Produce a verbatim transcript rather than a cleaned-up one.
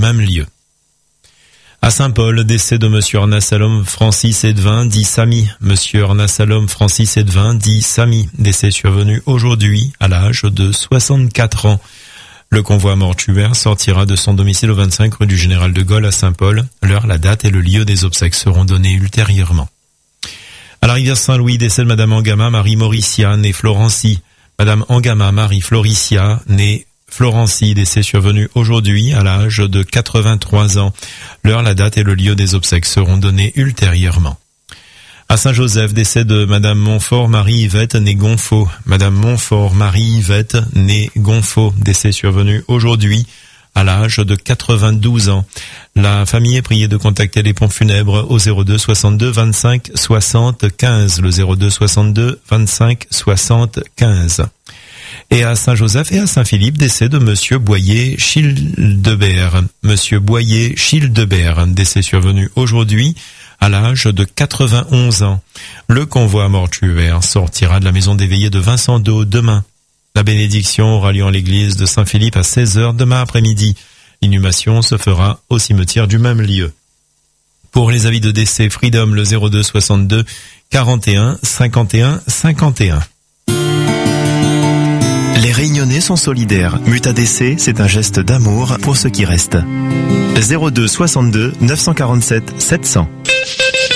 même lieu. À Saint-Paul, décès de Monsieur Ornasalom Francis Edvin, dit Samy. Monsieur Ornasalom Francis Edvin, dit Samy. Décès survenu aujourd'hui, à l'âge de soixante-quatre ans. Le convoi mortuaire sortira de son domicile au vingt-cinq rue du Général de Gaulle à Saint-Paul. L'heure, la date et le lieu des obsèques seront donnés ultérieurement. À la rivière Saint-Louis, décès de Madame Angama Marie Mauricia, née Florency. Madame Angama Marie Floricia, née Florency, décès survenu aujourd'hui à l'âge de quatre-vingt-trois ans. L'heure, la date et le lieu des obsèques seront donnés ultérieurement. À Saint-Joseph, décès de Madame Montfort Marie-Yvette, née Gonfaux. Madame Montfort Marie-Yvette, née Gonfaux, décès survenu aujourd'hui à l'âge de quatre-vingt-douze ans. La famille est priée de contacter les pompes funèbres au zéro deux soixante-deux vingt-cinq soixante quinze, le zéro deux soixante-deux vingt-cinq soixante quinze. Et à Saint-Joseph et à Saint-Philippe, décès de Monsieur Boyer Childebert. Monsieur Boyer Childebert, décès survenu aujourd'hui à l'âge de quatre-vingt-onze ans. Le convoi mortuaire sortira de la maison des veillées de Vincent d'Eau demain. La bénédiction aura lieu en l'église de Saint-Philippe à seize heures demain après-midi. L'inhumation se fera au cimetière du même lieu. Pour les avis de décès, Freedom le zéro deux soixante-deux quarante et un cinquante et un cinquante et un. Les Réunionnais sont solidaires. Muta D C, c'est un geste d'amour pour ceux qui restent. zéro deux soixante-deux neuf cent quarante-sept sept cents.